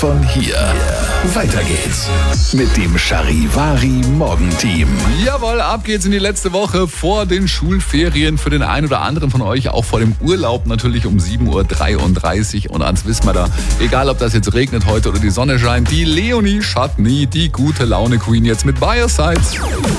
Von hier. Weiter geht's mit dem Charivari Morgenteam. Jawohl, ab geht's in die letzte Woche vor den Schulferien. Für den einen oder anderen von euch, auch vor dem Urlaub natürlich um 7.33 Uhr. Und ans wissen wir da, egal ob das jetzt regnet heute oder die Sonne scheint, die Leonie Chutney, die gute Laune Queen jetzt mit By Your Side.